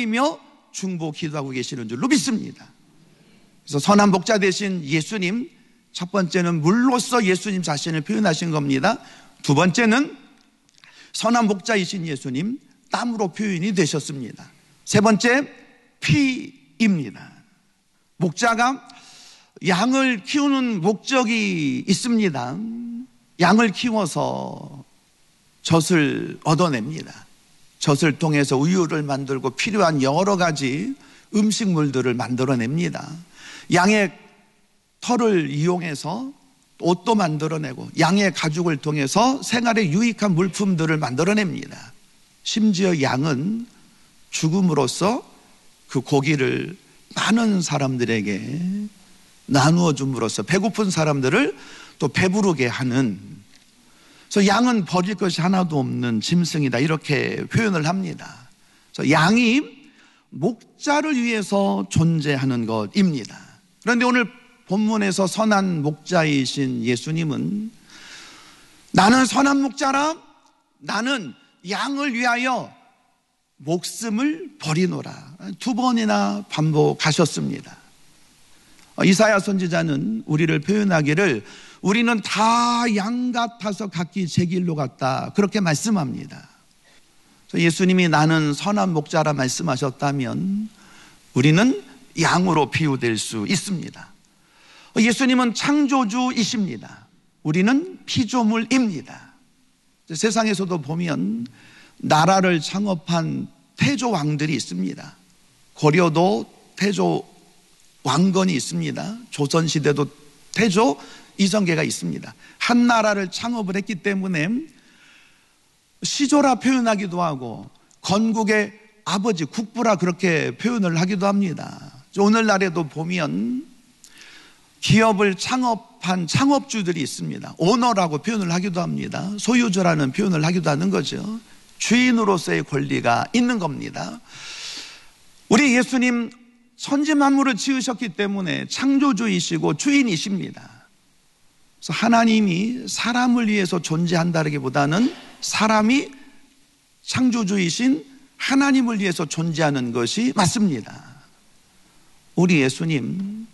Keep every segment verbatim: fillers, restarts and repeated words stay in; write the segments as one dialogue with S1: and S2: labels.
S1: 누리며 중보 기도하고 계시는 줄로 믿습니다. 그래서 선한 목자 되신 예수님, 첫 번째는 물로써 예수님 자신을 표현하신 겁니다. 두 번째는 선한 목자이신 예수님, 땀으로 표현이 되셨습니다. 세 번째, 피입니다. 목자가 양을 키우는 목적이 있습니다. 양을 키워서 젖을 얻어냅니다. 젖을 통해서 우유를 만들고 필요한 여러 가지 음식물들을 만들어냅니다. 양의 털을 이용해서 옷도 만들어내고 양의 가죽을 통해서 생활에 유익한 물품들을 만들어냅니다. 심지어 양은 죽음으로써 그 고기를 많은 사람들에게 나누어 줌으로써 배고픈 사람들을 또 배부르게 하는, 그래서 양은 버릴 것이 하나도 없는 짐승이다, 이렇게 표현을 합니다. 그래서 양이 목자를 위해서 존재하는 것입니다. 그런데 오늘 본문에서 선한 목자이신 예수님은 나는 선한 목자라, 나는 양을 위하여 목숨을 버리노라, 두 번이나 반복하셨습니다. 이사야 선지자는 우리를 표현하기를 우리는 다 양 같아서 각기 제 길로 갔다, 그렇게 말씀합니다. 예수님이 나는 선한 목자라 말씀하셨다면 우리는 양으로 비유될 수 있습니다. 예수님은 창조주이십니다. 우리는 피조물입니다. 세상에서도 보면 나라를 창업한 태조 왕들이 있습니다. 고려도 태조 왕건이 있습니다. 조선시대도 태조 이성계가 있습니다. 한 나라를 창업을 했기 때문에 시조라 표현하기도 하고 건국의 아버지, 국부라 그렇게 표현을 하기도 합니다. 오늘날에도 보면 기업을 창업한 창업주들이 있습니다. 오너라고 표현을 하기도 합니다. 소유주라는 표현을 하기도 하는 거죠. 주인으로서의 권리가 있는 겁니다. 우리 예수님 천지만물을 지으셨기 때문에 창조주이시고 주인이십니다. 그래서 하나님이 사람을 위해서 존재한다기보다는 사람이 창조주이신 하나님을 위해서 존재하는 것이 맞습니다. 우리 예수님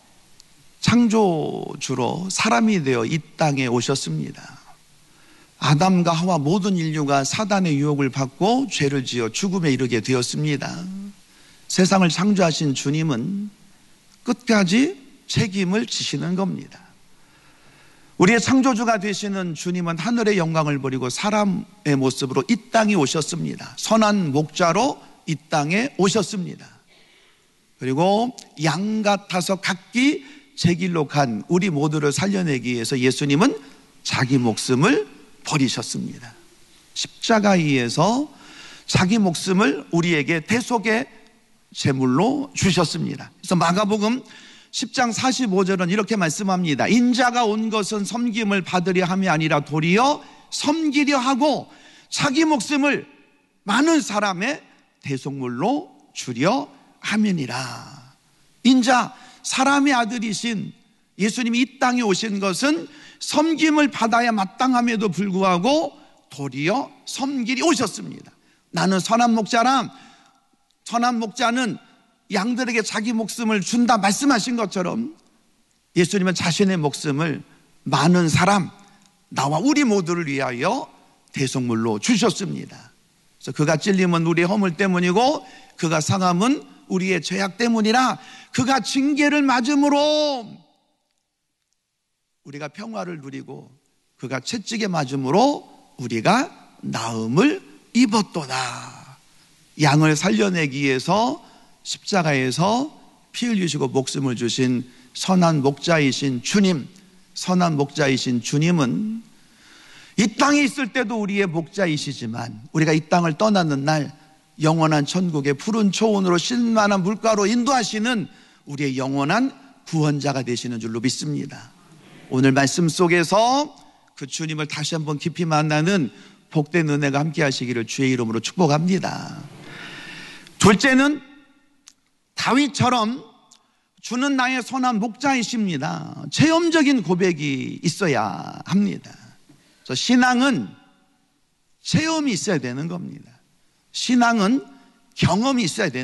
S1: 창조주로 사람이 되어 이 땅에 오셨습니다. 아담과 하와 모든 인류가 사단의 유혹을 받고 죄를 지어 죽음에 이르게 되었습니다. 세상을 창조하신 주님은 끝까지 책임을 지시는 겁니다. 우리의 창조주가 되시는 주님은 하늘의 영광을 버리고 사람의 모습으로 이 땅에 오셨습니다. 선한 목자로 이 땅에 오셨습니다. 그리고 양 같아서 각기 제 길로 간 우리 모두를 살려내기 위해서 예수님은 자기 목숨을 버리셨습니다. 십자가에서 자기 목숨을 우리에게 대속의 제물로 주셨습니다. 그래서 마가복음 십 장 사십오 절은 이렇게 말씀합니다. 인자가 온 것은 섬김을 받으려 함이 아니라 도리어 섬기려 하고 자기 목숨을 많은 사람의 대속물로 주려 함이니라. 인자, 사람의 아들이신 예수님이 이 땅에 오신 것은 섬김을 받아야 마땅함에도 불구하고 도리어 섬기려 오셨습니다. 나는 선한 목자라, 선한 목자는 양들에게 자기 목숨을 준다 말씀하신 것처럼 예수님은 자신의 목숨을 많은 사람, 나와 우리 모두를 위하여 대속물로 주셨습니다. 그래서 그가 찔림은 우리의 허물 때문이고 그가 상함은 우리의 죄악 때문이라, 그가 징계를 맞음으로 우리가 평화를 누리고 그가 채찍에 맞음으로 우리가 나음을 입었도다. 양을 살려내기 위해서 십자가에서 피 흘리시고 목숨을 주신 선한 목자이신 주님, 선한 목자이신 주님은 이 땅에 있을 때도 우리의 목자이시지만 우리가 이 땅을 떠나는 날 영원한 천국의 푸른 초원으로 쉴만한 물가로 인도하시는 우리의 영원한 구원자가 되시는 줄로 믿습니다. 오늘 말씀 속에서 그 주님을 다시 한번 깊이 만나는 복된 은혜가 함께 하시기를 주의 이름으로 축복합니다. 둘째는 다윗처럼 주는 나의 선한 목자이십니다. 체험적인 고백이 있어야 합니다. 그래서 신앙은 체험이 있어야 되는 겁니다. 신앙은 경험이 있어야 되는